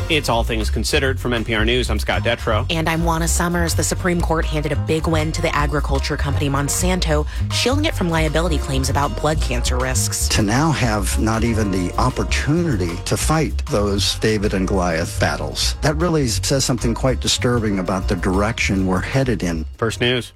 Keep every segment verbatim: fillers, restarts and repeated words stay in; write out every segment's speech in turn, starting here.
It's All Things Considered from N P R News. I'm Scott Detrow. And I'm Juana Summers. The Supreme Court handed a big win to the agriculture company Monsanto, shielding it from liability claims about blood cancer risks. To now have not even the opportunity to fight those David and Goliath battles, that really says something quite disturbing about the direction we're headed in. First News.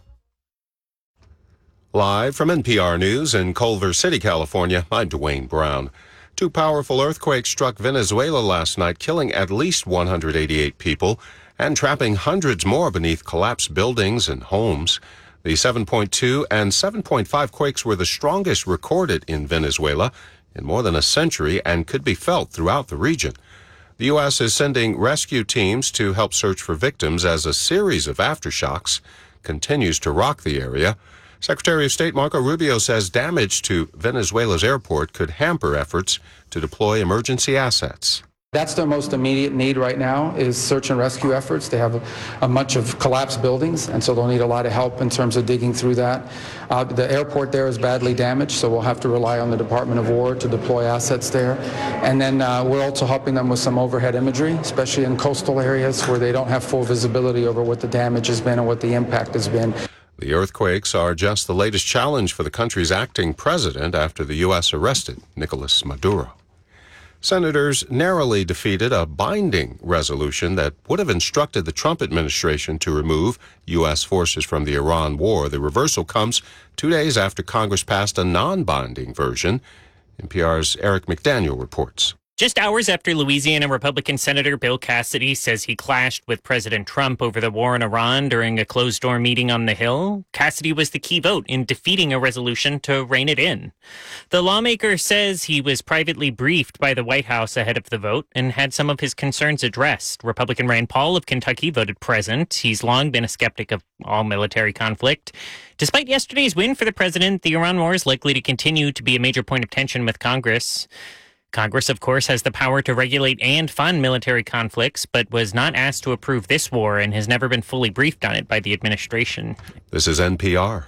Live from N P R News in Culver City, California, I'm Dwayne Brown. Two powerful earthquakes struck Venezuela last night, killing at least one hundred eighty-eight people and trapping hundreds more beneath collapsed buildings and homes. The seven point two and seven point five quakes were the strongest recorded in Venezuela in more than a century and could be felt throughout the region. The U S is sending rescue teams to help search for victims as a series of aftershocks continues to rock the area. Secretary of State Marco Rubio says damage to Venezuela's airport could hamper efforts to deploy emergency assets. That's their most immediate need right now is search and rescue efforts. They have a, a bunch of collapsed buildings, and so they'll need a lot of help in terms of digging through that. Uh, the airport there is badly damaged, so we'll have to rely on the Department of War to deploy assets there. And then uh, we're also helping them with some overhead imagery, especially in coastal areas where they don't have full visibility over what the damage has been and what the impact has been. The earthquakes are just the latest challenge for the country's acting president after the U S arrested Nicolas Maduro. Senators narrowly defeated a binding resolution that would have instructed the Trump administration to remove U S forces from the Iran war. The reversal comes two days after Congress passed a non-binding version. N P R's Eric McDaniel reports. Just hours after Louisiana Republican Senator Bill Cassidy says he clashed with President Trump over the war in Iran during a closed-door meeting on the Hill, Cassidy was the key vote in defeating a resolution to rein it in. The lawmaker says he was privately briefed by the White House ahead of the vote and had some of his concerns addressed. Republican Rand Paul of Kentucky voted present. He's long been a skeptic of all military conflict. Despite yesterday's win for the president, the Iran war is likely to continue to be a major point of tension with Congress. Congress, of course, has the power to regulate and fund military conflicts, but was not asked to approve this war and has never been fully briefed on it by the administration. This is N P R.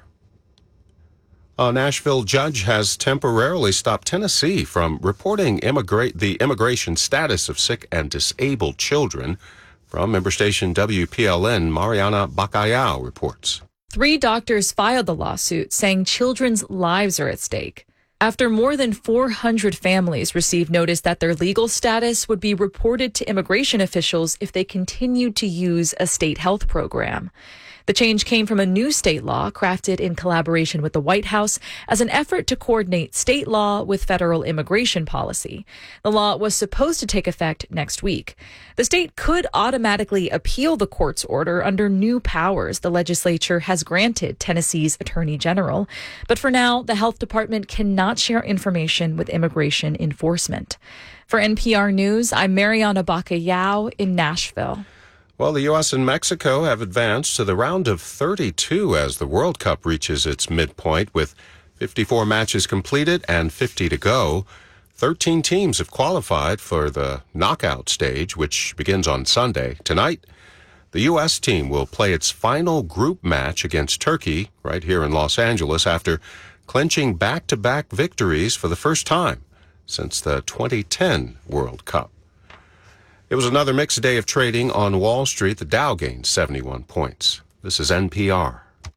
A Nashville judge has temporarily stopped Tennessee from reporting immigra- the immigration status of sick and disabled children. From member station W P L N, Mariana Bacallao reports. Three doctors filed the lawsuit saying children's lives are at stake after more than four hundred families received notice that their legal status would be reported to immigration officials if they continued to use a state health program. The change came from a new state law crafted in collaboration with the White House as an effort to coordinate state law with federal immigration policy. The law was supposed to take effect next week. The state could automatically appeal the court's order under new powers the legislature has granted Tennessee's attorney general. But for now, the health department cannot share information with immigration enforcement. For N P R News, I'm Mariana Bacallao in Nashville. Well, the U S and Mexico have advanced to the round of thirty-two as the World Cup reaches its midpoint with fifty-four matches completed and fifty to go. thirteen teams have qualified for the knockout stage, which begins on Sunday. Tonight, the U S team will play its final group match against Turkey right here in Los Angeles after clinching back-to-back victories for the first time since the twenty ten World Cup. It was another mixed day of trading on Wall Street. The Dow gained seventy-one points. This is N P R.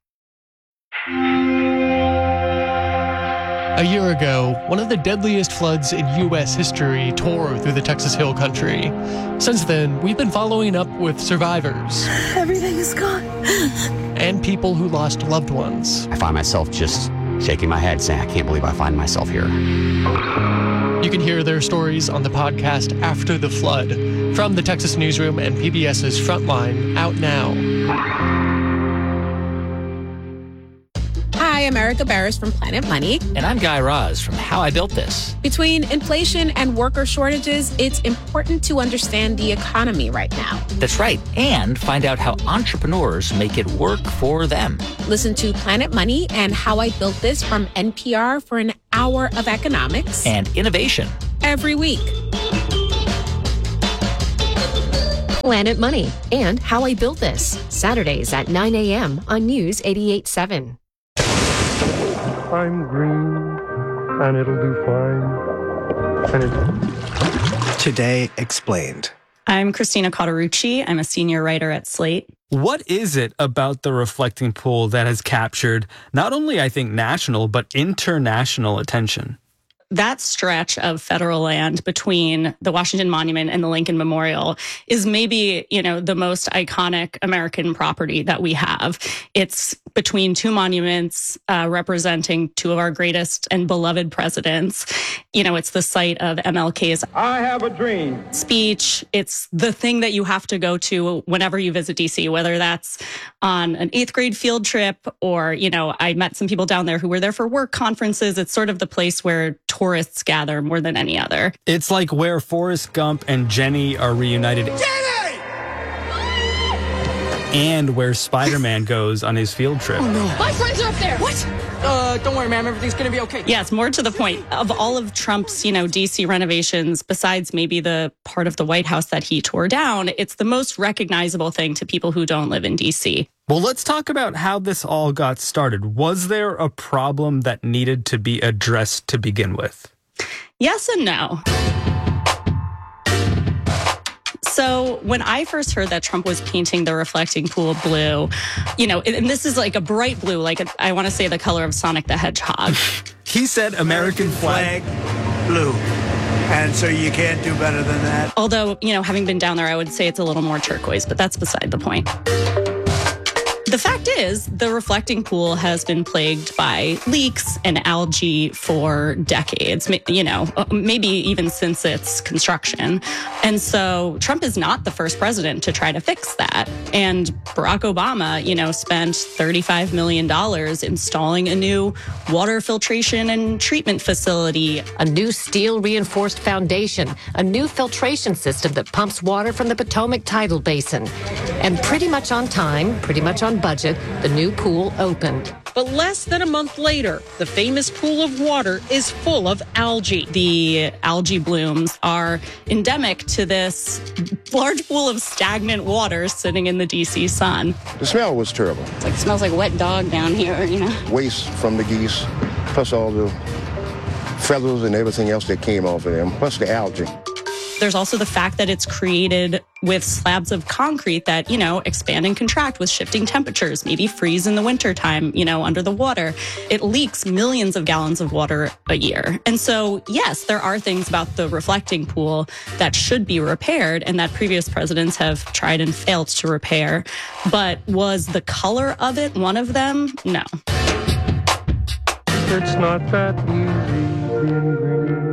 A year ago, one of the deadliest floods in U S history tore through the Texas Hill Country. Since then, we've been following up with survivors. Everything is gone. And people who lost loved ones. I find myself just shaking my head saying, I can't believe I find myself here. You can hear their stories on the podcast After the Flood from the Texas Newsroom and PBS's Frontline, out now. Hi, I'm Erica Barris from Planet Money. And I'm Guy Raz from How I Built This. Between inflation and worker shortages, it's important to understand the economy right now. That's right. And find out how entrepreneurs make it work for them. Listen to Planet Money and How I Built This from N P R for an hour of economics and innovation every week. Planet Money and How I Built This, Saturdays at nine a.m. on News eighty-eight point seven. I'm green, and it'll do fine. And it's... Today Explained I'm Christina Cauterucci. I'm a senior writer at Slate. What is it about the reflecting pool that has captured not only, I think, national, but international attention? That stretch of federal land between the Washington Monument and the Lincoln Memorial is maybe, you know, the most iconic American property that we have. It's between two monuments uh, representing two of our greatest and beloved presidents. You know, it's the site of M L K's I have a dream speech. It's the thing that you have to go to whenever you visit D C, whether that's on an eighth grade field trip or, you know, I met some people down there who were there for work conferences. It's sort of the place where tourists gather more than any other. It's like where Forrest Gump and Jenny are reunited. Jenny! And where Spider-Man goes on his field trip. Oh, no. My friends are up there. What? Uh, don't worry, ma'am. Everything's going to be okay. Yes, more to the point. Of all of Trump's, you know, D C renovations, besides maybe the part of the White House that he tore down, it's the most recognizable thing to people who don't live in D C. Well, let's talk about how this all got started. Was there a problem that needed to be addressed to begin with? Yes and no. So when I first heard that Trump was painting the reflecting pool blue, you know, and this is like a bright blue, like a, I want to say the color of Sonic the Hedgehog. He said American, American flag, flag blue. And so you can't do better than that. Although, you know, having been down there, I would say it's a little more turquoise, but that's beside the point. The fact is, the reflecting pool has been plagued by leaks and algae for decades, you know, maybe even since its construction. And so Trump is not the first president to try to fix that. And Barack Obama, you know, spent thirty-five million dollars installing a new water filtration and treatment facility, a new steel reinforced foundation, a new filtration system that pumps water from the Potomac tidal basin. And pretty much on time, pretty much on budget, the new pool opened. But less than a month later, the famous pool of water is full of algae. The algae blooms are endemic to this large pool of stagnant water sitting in the D C sun. The smell was terrible. It's like, it smells like wet dog down here, you know. Waste from the geese, plus all the feathers and everything else that came off of them, plus the algae. There's also the fact that it's created with slabs of concrete that, you know, expand and contract with shifting temperatures, maybe freeze in the wintertime, you know, under the water. It leaks millions of gallons of water a year. And so, yes, there are things about the reflecting pool that should be repaired and that previous presidents have tried and failed to repair. But was the color of it one of them? No. It's not that easy being green.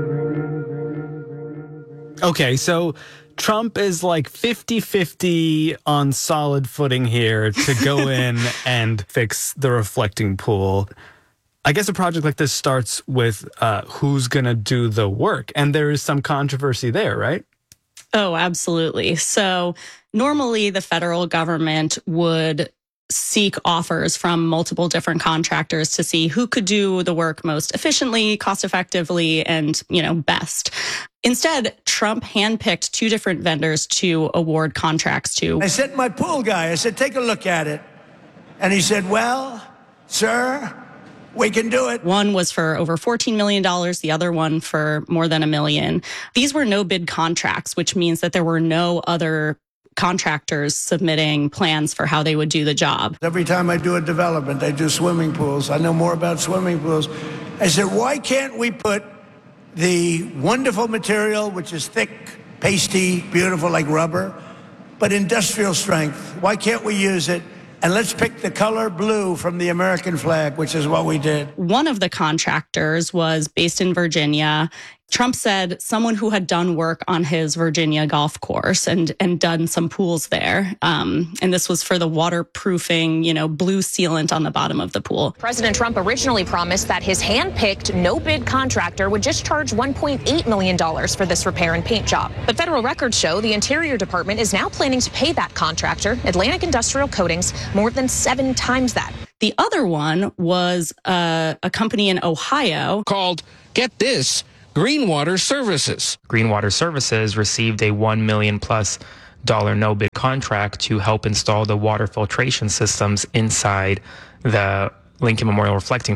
Okay, so Trump is like fifty-fifty on solid footing here to go in and fix the reflecting pool. I guess a project like this starts with uh, who's going to do the work. And there is some controversy there, right? Oh, absolutely. So normally the federal government would seek offers from multiple different contractors to see who could do the work most efficiently, cost effectively, and, you know, best. Instead, Trump handpicked two different vendors to award contracts to. I sent my pool guy, I said, take a look at it. And he said, well, sir, we can do it. One was for over fourteen million dollars, the other one for more than a million. These were no bid contracts, which means that there were no other contractors submitting plans for how they would do the job. Every time I do a development, I do swimming pools. I know more about swimming pools. I said, why can't we put the wonderful material, which is thick, pasty, beautiful like rubber, but industrial strength? Why can't we use it? And let's pick the color blue from the American flag, which is what we did. One of the contractors was based in Virginia. Trump said someone who had done work on his Virginia golf course and and done some pools there. Um, and this was for the waterproofing, you know, blue sealant on the bottom of the pool. President Trump originally promised that his hand-picked no-bid contractor would just charge one point eight million dollars for this repair and paint job. But federal records show the Interior Department is now planning to pay that contractor, Atlantic Industrial Coatings, more than seven times that. The other one was uh, a company in Ohio called, get this, Greenwater Services. Greenwater Services received a one million plus dollar no-bid contract to help install the water filtration systems inside the Lincoln Memorial reflecting pool.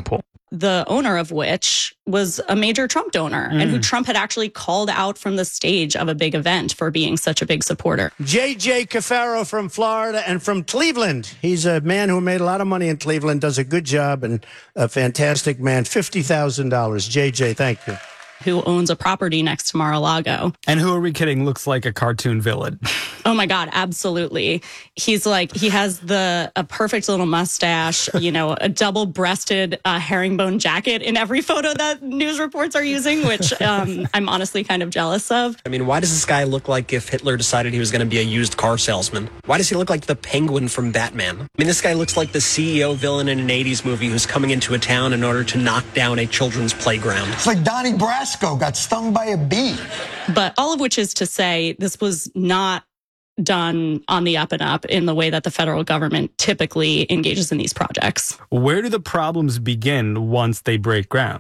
the owner of which was a major Trump donor mm. and who Trump had actually called out from the stage of a big event for being such a big supporter. J J Cafaro from Florida and from Cleveland. He's a man who made a lot of money in Cleveland, does a good job, and a fantastic man. fifty thousand dollars. J J, thank you. Who owns a property next to Mar-a-Lago. And who are we kidding looks like a cartoon villain? Oh my God, absolutely. He's like, he has the a perfect little mustache, you know, a double-breasted uh, herringbone jacket in every photo that news reports are using, which um, I'm honestly kind of jealous of. I mean, why does this guy look like if Hitler decided he was going to be a used car salesman? Why does he look like the Penguin from Batman? I mean, this guy looks like the C E O villain in an eighties movie who's coming into a town in order to knock down a children's playground. It's like Donnie Brasco got stung by a bee. But all of which is to say, this was not done on the up and up in the way that the federal government typically engages in these projects. Where do the problems begin once they break ground?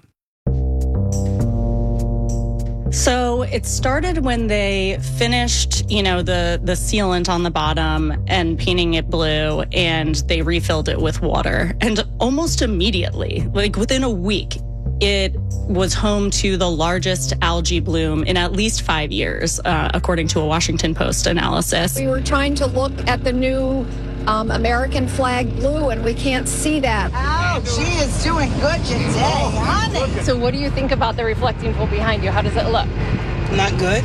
So it started when they finished, you know, the, the sealant on the bottom and painting it blue, and they refilled it with water. And almost immediately, like within a week, it was home to the largest algae bloom in at least five years, uh, according to a Washington Post analysis. We were trying to look at the new um, American flag blue, and we can't see that. Oh, she is doing good today, honey. So what do you think about the reflecting pool behind you? How does it look? Not good.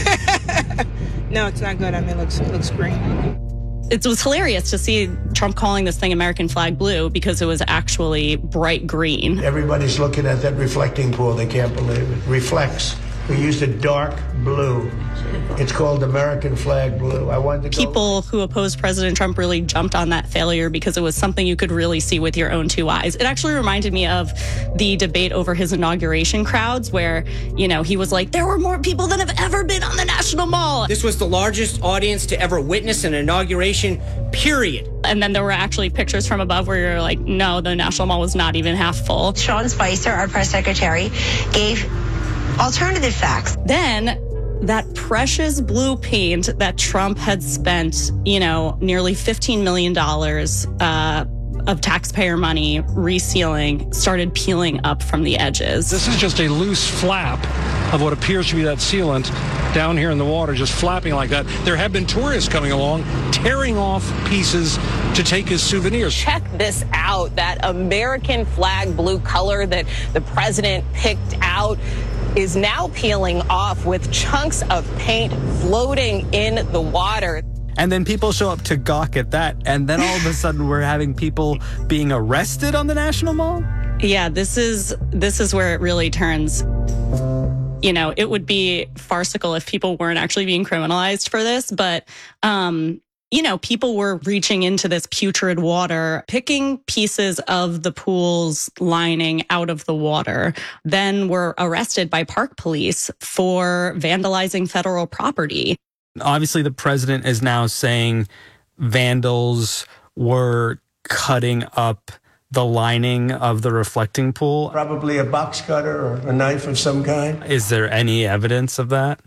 No, it's not good. I mean, it looks, it looks green. It was hilarious to see Trump calling this thing American flag blue because it was actually bright green. Everybody's looking at that reflecting pool. They can't believe it. Reflects. We used a dark blue. It's called American flag blue. I wanted to go. People who opposed President Trump really jumped on that failure because it was something you could really see with your own two eyes. It actually reminded me of the debate over his inauguration crowds where, you know, he was like, there were more people than have ever been on the National Mall. This was the largest audience to ever witness an inauguration, period. And then there were actually pictures from above where you're like, no, the National Mall was not even half full. Sean Spicer, our press secretary, gave alternative facts. Then that precious blue paint that Trump had spent, you know, nearly fifteen million dollars uh, of taxpayer money resealing started peeling up from the edges. This is just a loose flap of what appears to be that sealant down here in the water, just flapping like that. There have been tourists coming along, tearing off pieces to take as souvenirs. Check this out, that American flag blue color that the president picked out is now peeling off with chunks of paint floating in the water. And then people show up to gawk at that, and then all of a sudden we're having people being arrested on the National Mall? Yeah, this is this is where it really turns. You know, it would be farcical if people weren't actually being criminalized for this, but um you know, people were reaching into this putrid water, picking pieces of the pool's lining out of the water, then were arrested by park police for vandalizing federal property. Obviously, the president is now saying vandals were cutting up the lining of the reflecting pool. Probably a box cutter or a knife of some kind. Is there any evidence of that?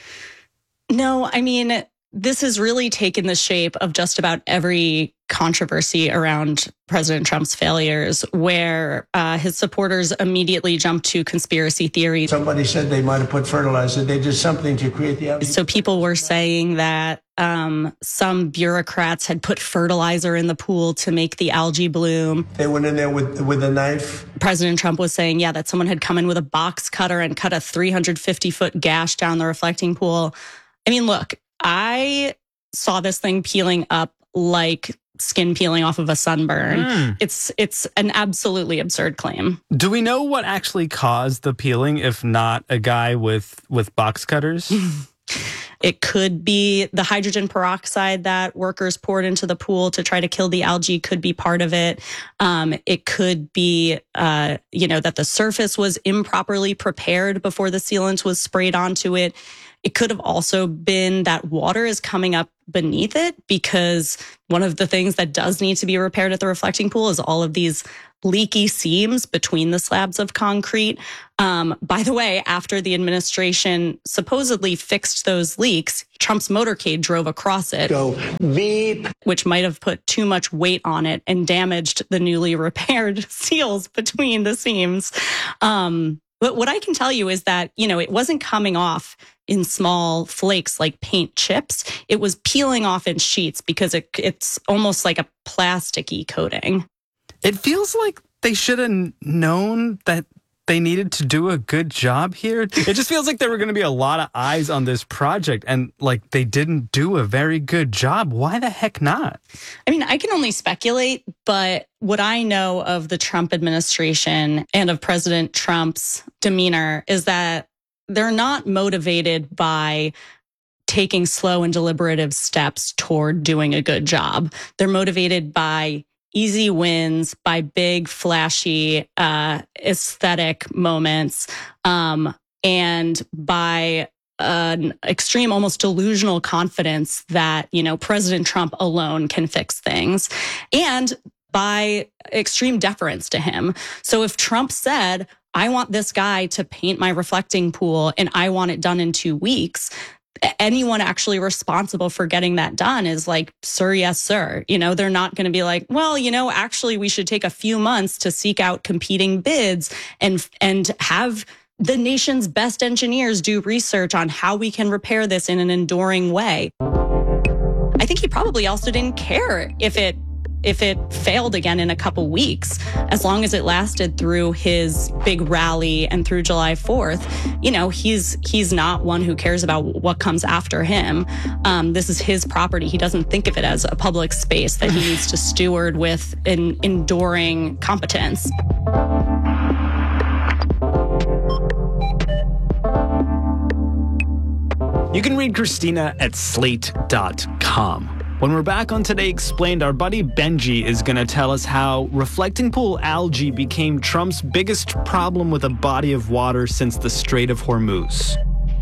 No, I mean, this has really taken the shape of just about every controversy around President Trump's failures, where uh, his supporters immediately jumped to conspiracy theories. Somebody said they might have put fertilizer. They did something to create the algae. So people were saying that um, some bureaucrats had put fertilizer in the pool to make the algae bloom. They went in there with with a knife. President Trump was saying, yeah, that someone had come in with a box cutter and cut a three hundred fifty foot gash down the reflecting pool. I mean, look, I saw this thing peeling up like skin peeling off of a sunburn. Mm. It's it's an absolutely absurd claim. Do we know what actually caused the peeling, if not a guy with, with box cutters? It could be the hydrogen peroxide that workers poured into the pool to try to kill the algae could be part of it. Um, it could be, uh, you know, that the surface was improperly prepared before the sealant was sprayed onto it. It could have also been that water is coming up beneath it, because one of the things that does need to be repaired at the reflecting pool is all of these leaky seams between the slabs of concrete. Um, by the way, after the administration supposedly fixed those leaks, Trump's motorcade drove across it. Go beep. Which might have put too much weight on it and damaged the newly repaired seals between the seams. Um, but what I can tell you is that, you know, it wasn't coming off in small flakes like paint chips. It was peeling off in sheets because it, it's almost like a plasticky coating. It feels like they should have known that they needed to do a good job here. It just feels like there were going to be a lot of eyes on this project, and like they didn't do a very good job. Why the heck not? I mean, I can only speculate, but what I know of the Trump administration and of President Trump's demeanor is that they're not motivated by taking slow and deliberative steps toward doing a good job. They're motivated by easy wins, by big, flashy, uh, aesthetic moments, um, and by an extreme, almost delusional confidence that, you know, President Trump alone can fix things, and by extreme deference to him. So if Trump said, I want this guy to paint my reflecting pool and I want it done in two weeks, anyone actually responsible for getting that done is like, sir, yes, sir. You know, they're not going to be like, well, you know, actually, we should take a few months to seek out competing bids and and have the nation's best engineers do research on how we can repair this in an enduring way. I think he probably also didn't care if it if it failed again in a couple weeks, as long as it lasted through his big rally and through July fourth. You know, he's he's not one who cares about what comes after him. Um, this is his property. He doesn't think of it as a public space that he needs to steward with an enduring competence. You can read Christina at slate dot com. When we're back on Today Explained, our buddy Benji is going to tell us how reflecting pool algae became Trump's biggest problem with a body of water since the Strait of Hormuz.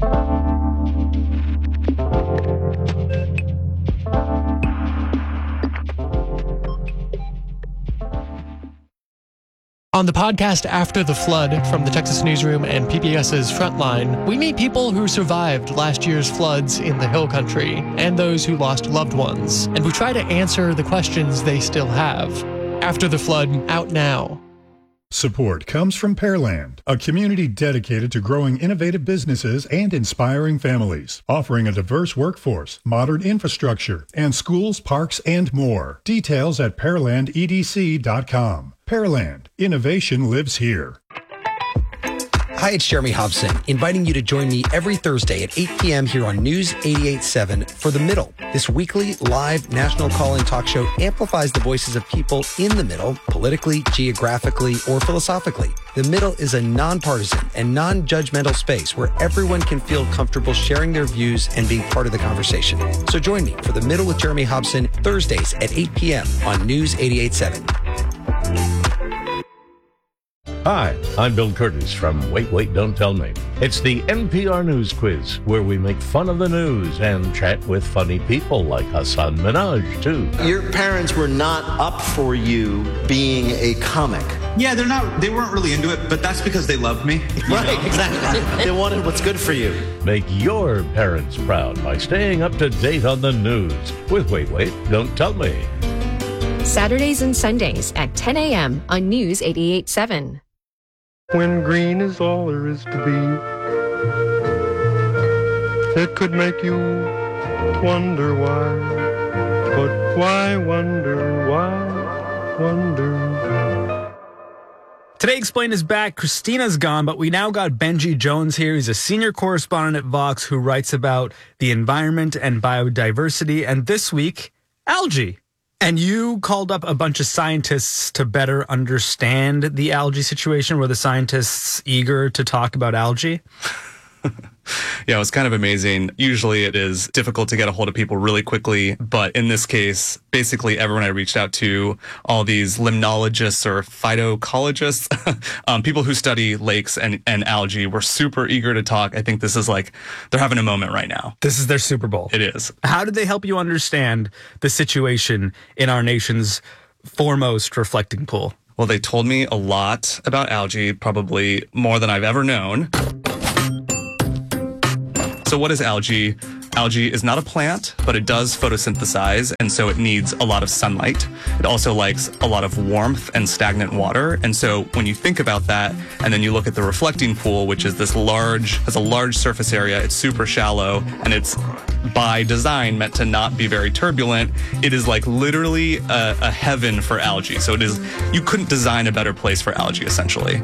On the podcast After the Flood from the Texas Newsroom and P B S's Frontline, we meet people who survived last year's floods in the Hill Country and those who lost loved ones, and we try to answer the questions they still have. After the Flood, out now. Support comes from Pearland, a community dedicated to growing innovative businesses and inspiring families, offering a diverse workforce, modern infrastructure, and schools, parks, and more. Details at pearland e d c dot com. Pearland, innovation lives here. Hi, it's Jeremy Hobson, inviting you to join me every Thursday at eight p.m. here on News eighty-eight point seven for The Middle. This weekly live national call-in talk show amplifies the voices of people in the middle, politically, geographically, or philosophically. The Middle is a nonpartisan and non-judgmental space where everyone can feel comfortable sharing their views and being part of the conversation. So join me for The Middle with Jeremy Hobson, Thursdays at eight p.m. on News eighty-eight point seven. Hi, I'm Bill Curtis from Wait, Wait, Don't Tell Me. It's the N P R News Quiz, where we make fun of the news and chat with funny people like Hasan Minhaj, too. Your parents were not up for you being a comic. Yeah, they're not, they weren't really into it, but that's because they loved me. Right, know? Exactly. They wanted what's good for you. Make your parents proud by staying up to date on the news with Wait, Wait, Don't Tell Me. Saturdays and Sundays at ten a.m. on News eighty-eight point seven. When green is all there is to be, it could make you wonder why. But why wonder, why wonder? Today Explained is back. Christina's gone, but we now got Benji Jones here. He's a senior correspondent at Vox who writes about the environment and biodiversity, and this week, algae. And you called up a bunch of scientists to better understand the algae situation. Were the scientists eager to talk about algae? Yeah, it was kind of amazing. Usually it is difficult to get a hold of people really quickly, but in this case, basically everyone I reached out to, all these limnologists or phytocologists, um, people who study lakes and, and algae, were super eager to talk. I think this is like, they're having a moment right now. This is their Super Bowl. It is. How did they help you understand the situation in our nation's foremost reflecting pool? Well, they told me a lot about algae, probably more than I've ever known. So what is algae? Algae is not a plant, but it does photosynthesize, and so it needs a lot of sunlight. It also likes a lot of warmth and stagnant water. And so when you think about that, and then you look at the reflecting pool, which is this large, has a large surface area, it's super shallow, and it's by design meant to not be very turbulent. It is like literally a, a heaven for algae. So it is, you couldn't design a better place for algae, essentially.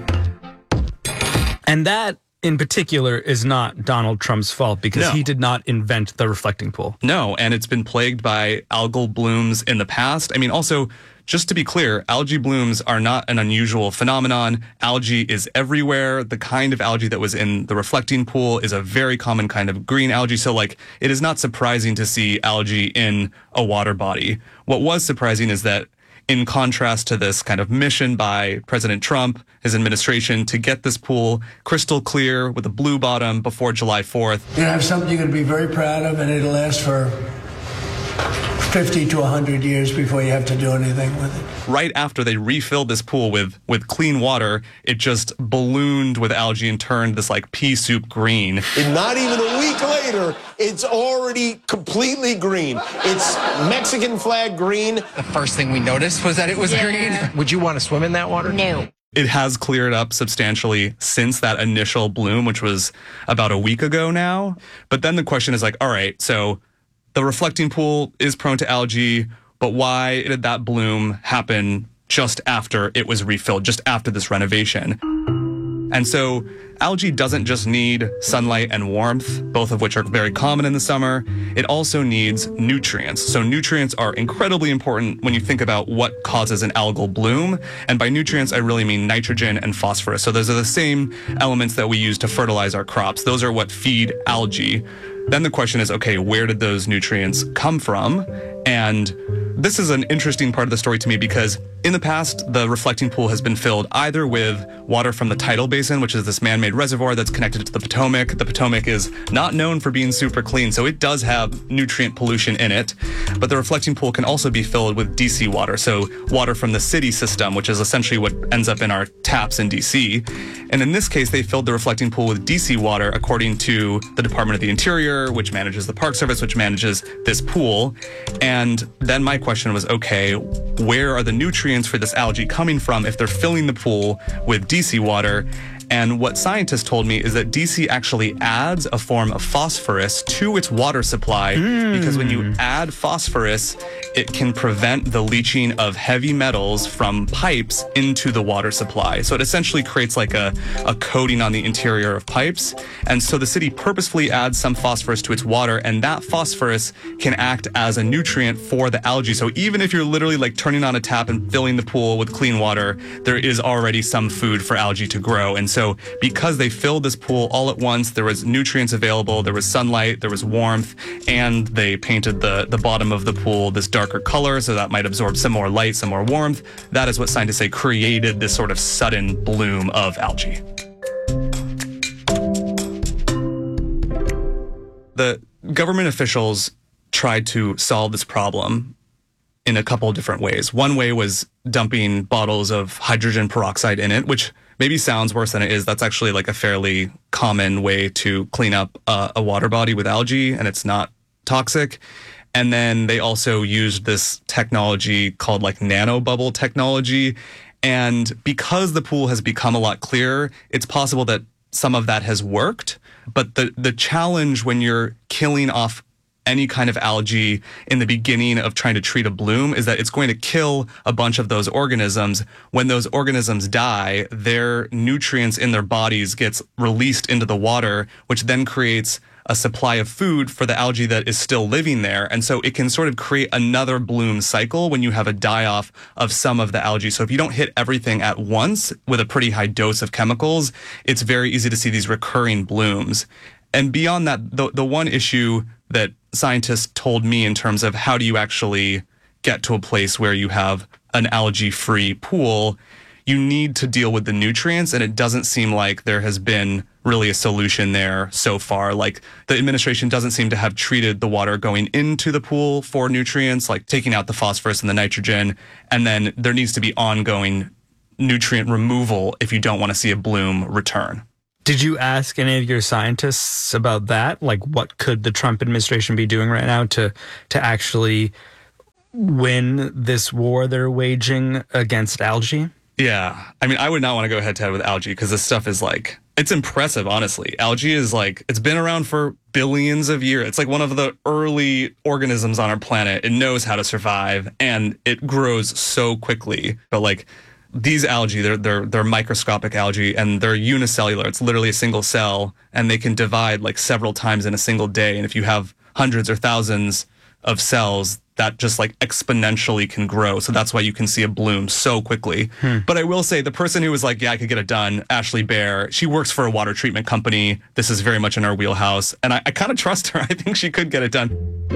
And that in particular is not Donald Trump's fault, because No. he did not invent the reflecting pool. No, and it's been plagued by algal blooms in the past. I mean, also, just to be clear, algae blooms are not an unusual phenomenon. Algae is everywhere. The kind of algae that was in the reflecting pool is a very common kind of green algae. So, like, it is not surprising to see algae in a water body. What was surprising is that, in contrast to this kind of mission by President Trump, his administration, to get this pool crystal clear with a blue bottom before July fourth. You have something you're going to be very proud of, and it'll last for fifty to one hundred years before you have to do anything with it. Right after they refilled this pool with, with clean water, it just ballooned with algae and turned this like pea soup green. And not even a week later, it's already completely green. It's Mexican flag green. The first thing we noticed was that it was Yeah. green. Would you want to swim in that water? No. It has cleared up substantially since that initial bloom, which was about a week ago now. But then the question is like, all right, so the reflecting pool is prone to algae, but why did that bloom happen just after it was refilled, just after this renovation? And so algae doesn't just need sunlight and warmth, both of which are very common in the summer. It also needs nutrients. So nutrients are incredibly important when you think about what causes an algal bloom. And by nutrients, I really mean nitrogen and phosphorus. So those are the same elements that we use to fertilize our crops. Those are what feed algae. Then the question is, okay, where did those nutrients come from? And this is an interesting part of the story to me, because in the past, the reflecting pool has been filled either with water from the tidal basin, which is this man-made reservoir that's connected to the Potomac. The Potomac is not known for being super clean, so it does have nutrient pollution in it. But the reflecting pool can also be filled with D C water, so water from the city system, which is essentially what ends up in our taps in D C. And in this case, they filled the reflecting pool with D C water, according to the Department of the Interior, which manages the Park Service, which manages this pool. And then my question was, okay, where are the nutrients for this algae coming from if they're filling the pool with D C water? And what scientists told me is that D C actually adds a form of phosphorus to its water supply, mm. because when you add phosphorus, it can prevent the leaching of heavy metals from pipes into the water supply. So it essentially creates like a, a coating on the interior of pipes. And so the city purposefully adds some phosphorus to its water, and that phosphorus can act as a nutrient for the algae. So even if you're literally like turning on a tap and filling the pool with clean water, there is already some food for algae to grow. And so because they filled this pool all at once, there was nutrients available, there was sunlight, there was warmth, and they painted the, the bottom of the pool this darker color so that might absorb some more light, some more warmth. That is what scientists say created this sort of sudden bloom of algae. The government officials tried to solve this problem in a couple of different ways. One way was dumping bottles of hydrogen peroxide in it, which maybe sounds worse than it is. That's actually like a fairly common way to clean up uh, a water body with algae, and it's not toxic. And then they also used this technology called like nanobubble technology. And because the pool has become a lot clearer, it's possible that some of that has worked. But the, the challenge when you're killing off any kind of algae in the beginning of trying to treat a bloom is that it's going to kill a bunch of those organisms. When those organisms die, their nutrients in their bodies gets released into the water, which then creates a supply of food for the algae that is still living there. And so it can sort of create another bloom cycle when you have a die-off of some of the algae. So if you don't hit everything at once with a pretty high dose of chemicals, it's very easy to see these recurring blooms. And beyond that, the, the one issue that scientists told me in terms of how do you actually get to a place where you have an algae-free pool, you need to deal with the nutrients, and it doesn't seem like there has been really a solution there so far. Like, the administration doesn't seem to have treated the water going into the pool for nutrients, like taking out the phosphorus and the nitrogen, and then there needs to be ongoing nutrient removal if you don't want to see a bloom return. Did you ask any of your scientists about that? Like, what could the Trump administration be doing right now to to actually win this war they're waging against algae? Yeah. I mean, I would not want to go head to head with algae because this stuff is like, it's impressive, honestly. Algae is like, it's been around for billions of years. It's like one of the early organisms on our planet. It knows how to survive and it grows so quickly. But like these algae, they're, they're, they're microscopic algae and they're unicellular. It's literally a single cell and they can divide like several times in a single day. And if you have hundreds or thousands of cells, that just like exponentially can grow. So that's why you can see a bloom so quickly. Hmm. But I will say the person who was like, yeah, I could get it done, Ashley Baer, she works for a water treatment company. This is very much in our wheelhouse. And I, I kind of trust her. I think she could get it done.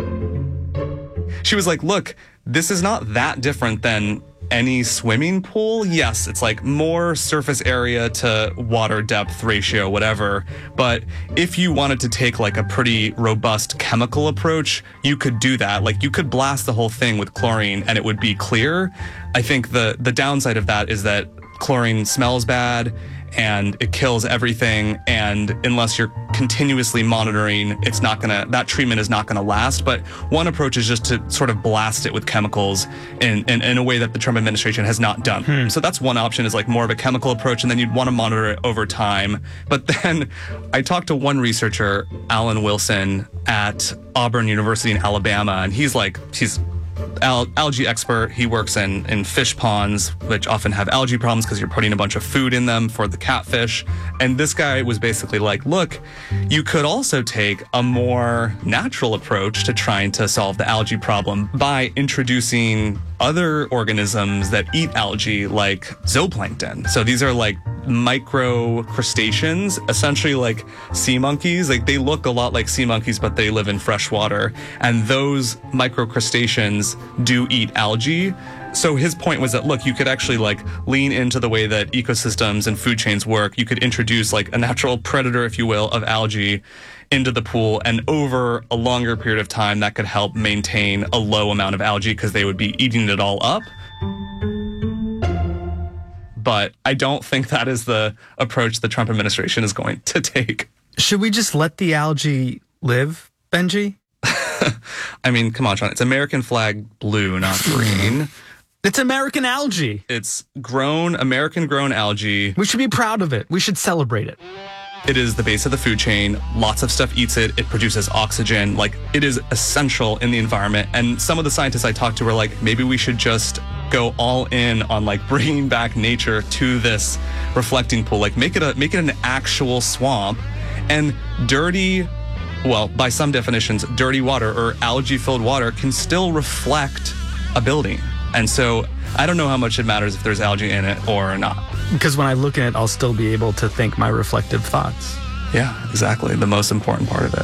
She was like, look, this is not that different than any swimming pool. Yes, it's like more surface area to water depth ratio, whatever. But if you wanted to take like a pretty robust chemical approach, you could do that. Like you could blast the whole thing with chlorine and it would be clear. I think the the downside of that is that chlorine smells bad and it kills everything. And unless you're continuously monitoring, it's not gonna, that treatment is not gonna last. But one approach is just to sort of blast it with chemicals in, in, in a way that the Trump administration has not done. Hmm. So that's one option, is like more of a chemical approach, and then you'd want to monitor it over time. But then I talked to one researcher, Alan Wilson, at Auburn University in Alabama, and he's like, he's Al- algae expert. He works in, in fish ponds, which often have algae problems because you're putting a bunch of food in them for the catfish. And this guy was basically like, look, you could also take a more natural approach to trying to solve the algae problem by introducing other organisms that eat algae, like zooplankton. So these are like micro crustaceans, essentially like sea monkeys. Like they look a lot like sea monkeys, but they live in fresh water. And those micro crustaceans do eat algae. So his point was that, look, you could actually like lean into the way that ecosystems and food chains work. You could introduce like a natural predator, if you will, of algae into the pool, and over a longer period of time that could help maintain a low amount of algae because they would be eating it all up. But I don't think that is the approach the Trump administration is going to take. Should we just let the algae live, Benji? I mean, come on, Sean. It's American flag blue, not green. It's American algae. It's grown, American-grown algae. We should be proud of it. We should celebrate it. It is the base of the food chain. Lots of stuff eats it. It produces oxygen. Like, it is essential in the environment. And some of the scientists I talked to were like, maybe we should just go all in on like bringing back nature to this reflecting pool. Like, make it a make it an actual swamp. And dirty, well, by some definitions, dirty water or algae-filled water can still reflect a building. And so I don't know how much it matters if there's algae in it or not. Because when I look at it, I'll still be able to think my reflective thoughts. Yeah, exactly. The most important part of it.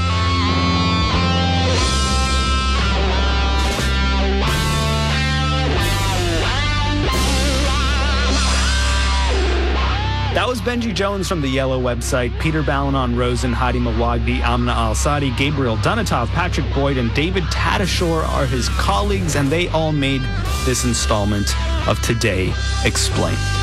That was Benji Jones from the Yellow website. Peter Balanon Rosen, Hadi Mawagdi, Amna Al-Sadi, Gabriel Dunatov, Patrick Boyd, and David Tadashore are his colleagues, and they all made this installment of Today Explained.